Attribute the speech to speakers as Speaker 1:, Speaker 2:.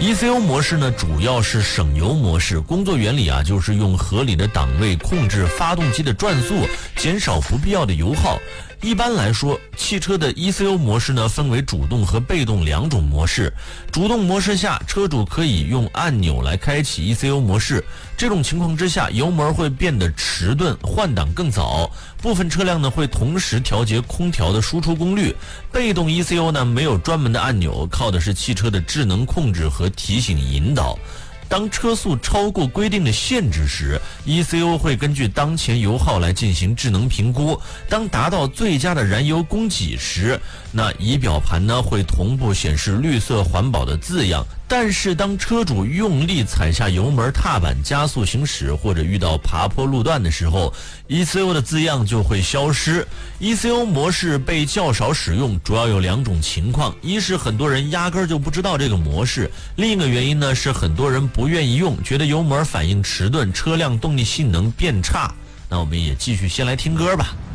Speaker 1: ECU 模式呢，主要是省油模式，工作原理啊，就是用合理的档位控制发动机的转速，减少不必要的油耗。一般来说，汽车的 ECU 模式呢，分为主动和被动两种模式。主动模式下，车主可以用按钮来开启 ECU 模式，这种情况之下，油门会变得迟钝，换挡更早。部分车辆呢会同时调节空调的输出功率。被动 ECU 呢没有专门的按钮，靠的是汽车的智能控制和提醒引导。当车速超过规定的限制时， ECU 会根据当前油耗来进行智能评估。当达到最佳的燃油供给时，那仪表盘呢会同步显示绿色环保的字样。但是当车主用力踩下油门踏板加速行驶，或者遇到爬坡路段的时候， ECU 的字样就会消失。 ECU 模式被较少使用，主要有两种情况：一是很多人压根儿就不知道这个模式；另一个原因呢是很多人不愿意用，觉得油门反应迟钝，车辆动力性能变差。那我们也继续先来听歌吧。